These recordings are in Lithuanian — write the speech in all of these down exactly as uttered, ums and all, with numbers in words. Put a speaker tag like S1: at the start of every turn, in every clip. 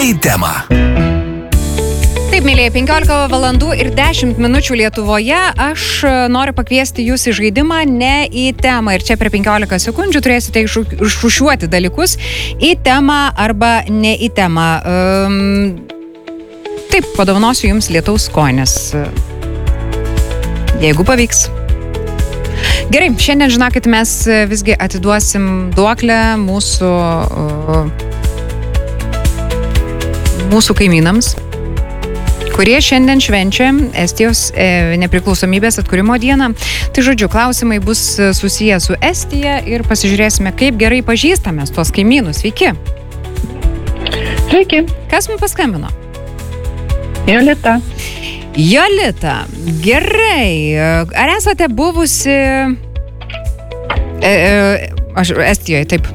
S1: Ne į temą.
S2: Taip, mėlyje, penkiolika valandų ir dešimt minučių Lietuvoje. Aš noriu pakviesti jūs į žaidimą Ne į temą. Ir čia per penkiolika sekundžių turėsite išrūšiuoti dalykus į temą arba ne į temą. Um, taip, padovanosiu jums lietaus kojines. Jeigu pavyks. Gerai, šiandien, žinokit, mes visgi atiduosim duoklę mūsų, mūsų kaimynams, kurie šiandien švenčia Estijos e, nepriklausomybės atkūrimo dieną. Tai žodžiu, klausimai bus susiję su Estija ir pasižiūrėsime, kaip gerai pažįstame tuos kaimynus. Sveiki.
S3: Sveiki.
S2: Kas mums paskambino?
S3: Jolita.
S2: Jolita, gerai. Ar esate buvusi e, e, aš, Estijoje, taip?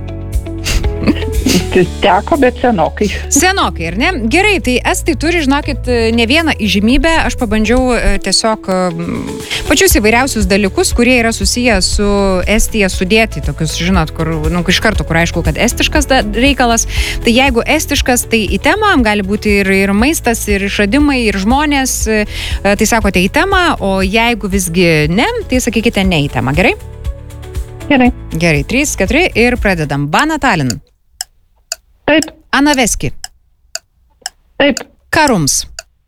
S3: Teko, bet senokai.
S2: Senokai, ar ne? Gerai, tai estai turi, žinokit, ne vieną įžymybę. Aš pabandžiau tiesiog pačius įvairiausius dalykus, kurie yra susiję su Estija sudėti. Tokius, žinot, kur, nu, iš karto, kur aišku, kad estiškas reikalas. Tai jeigu estiškas, tai į temą gali būti ir, ir maistas, ir išradimai, ir žmonės. Tai sakote į temą, o jeigu visgi ne, tai sakykite ne į temą. Gerai?
S3: Gerai.
S2: Gerai, trys, keturi ir pradedam. Bana Talin.
S3: Taip.
S2: Anaveski.
S3: Taip.
S2: Karums.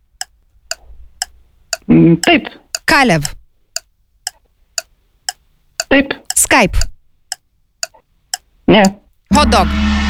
S3: Taip.
S2: Kalev.
S3: Taip.
S2: Skype.
S3: Ne.
S2: Hotdog.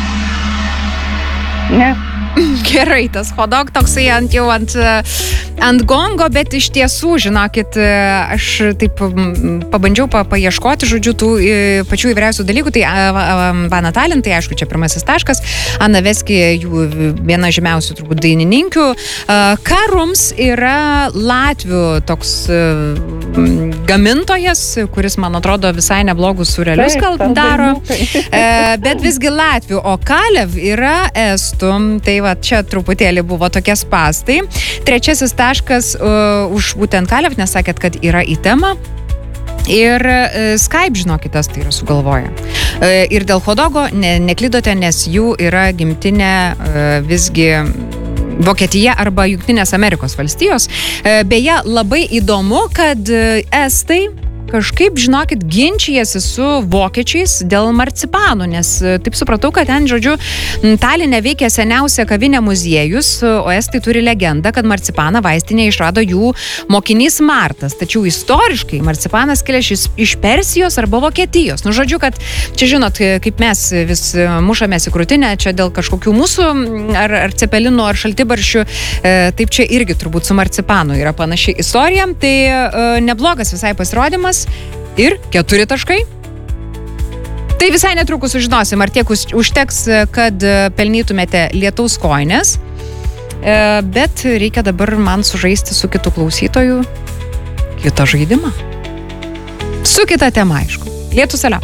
S3: Ne.
S2: Gerai, tas hotdog toksai ant jau ant, ant gongo, bet iš tiesų, žinokit, aš taip pabandžiau pa, paieškoti, žodžiu, tų pačių įvairiausių dalykų. Tai Bana Talin, tai aišku, čia pirmasis taškas. Anaveski, jų viena žymiausių turbūt dainininkių. Karums yra latvių toks gamintojas, kuris, man atrodo, visai neblogus surelius gal daro. Bet visgi latvių. O Kalev yra estų. Tai va, čia truputėlį buvo tokie spastai. Trečiasis taškas uh, už būtent Kalev, nes sakėt, kad yra į temą. Ir uh, Skype, žinokit, tai yra sugalvoję. Uh, ir dėl hotdogo ne, neklydote, nes jų yra gimtinė uh, visgi Vokietija arba Jungtinės Amerikos valstijos. Uh, beje, labai įdomu, kad uh, estai kažkaip, žinokit, ginčijasi su vokiečiais dėl marcipanų, nes taip supratau, kad ten, žodžiu, Taline veikia seniausia kavinė muziejus, o estai turi legendą, kad marcipaną vaistinėje išrado jų mokinys Martas. Tačiau istoriškai marcipanas kilęs iš, iš Persijos arba Vokietijos. Nu, žodžiu, kad čia, žinot, kaip mes vis mušamės į krūtinę, čia dėl kažkokių mūsų ar, ar cepelinų, ar šaltibarščių, e, taip čia irgi turbūt su marcipanu yra panaši istorija. Tai e, neblogas visai pasirodymas. Ir keturi taškai. Tai visai netrukus sužinosim, ar tiek užteks, kad pelnytumėte lietaus kojines. Bet reikia dabar man sužaisti su kitu klausytoju kitą žaidimą. Su kita tema, aišku. Lietus, alio.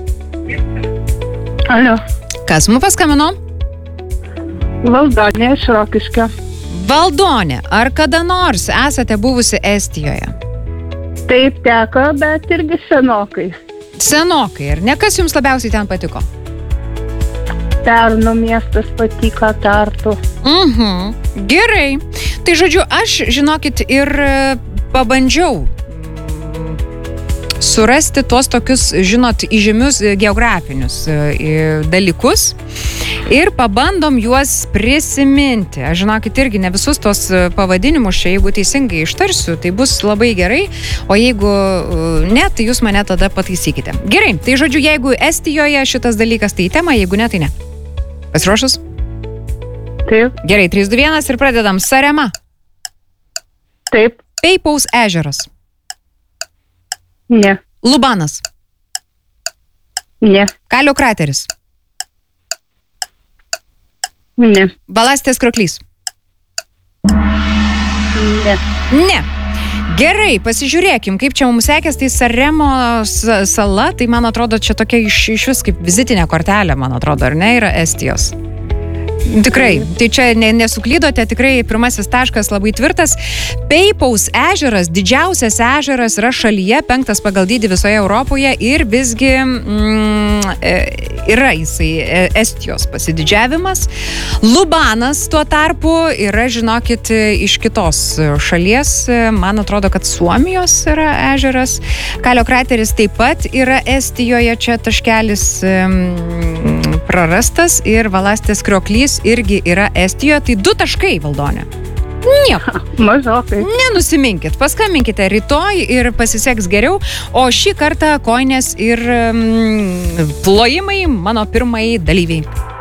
S3: Alio.
S2: Kas mums paskambino?
S3: Valdonė iš Rokiškio.
S2: Valdonė, ar kada nors esate buvusi Estijoje?
S3: Taip teko, bet irgi senokai.
S2: Senokai, ar ne? Kas jums labiausiai ten patiko?
S3: Tartu miestas patiko, Tartu.
S2: Mhm. Gerai. Tai žodžiu, aš, žinokit, ir pabandžiau surasti tuos tokius, žinot, įžymius geografinius dalykus ir pabandom juos prisiminti. Aš, žinokit, irgi ne visus tos pavadinimus čia, jeigu teisingai ištarsiu, tai bus labai gerai, o jeigu ne, tai jūs mane tada pataisykite. Gerai, tai žodžiu, jeigu Estijoje šitas dalykas, tai į temą, jeigu ne, tai ne. Pasiruošus?
S3: Taip.
S2: Gerai, trys, du, vienas ir pradedam. Sarema.
S3: Taip.
S2: Peipaus ežeras.
S3: Ne.
S2: Lubanas.
S3: Ne.
S2: Kalio krateris.
S3: Ne.
S2: Balastės krioklys.
S3: Ne.
S2: Ne. Gerai, pasižiūrėkim, kaip čia mums sekės, tai Saremos sala, tai man atrodo čia tokia iš, iš vis kaip vizitinė kortelė, man atrodo, ar ne, yra Estijos. Tikrai, tai čia nesuklydote, tikrai pirmasis taškas labai tvirtas. Peipaus ežeras, didžiausias ežeras yra šalyje, penktas pagal dydį visoje Europoje ir visgi mm, yra jisai Estijos pasididžiavimas. Lubanas tuo tarpu yra, žinokit, iš kitos šalies, man atrodo, kad Suomijos yra ežeras. Kalio krateris taip pat yra Estijoje, čia taškelis mm, prarastas ir Valastės krioklys irgi yra Estijoje, tai du taškai, Valdone. Nieko.
S3: Mažokai.
S2: Nenusiminkit, paskambinkite rytoj ir pasiseks geriau, o šį kartą kojinės ir mm, plojimai mano pirmai dalyviai.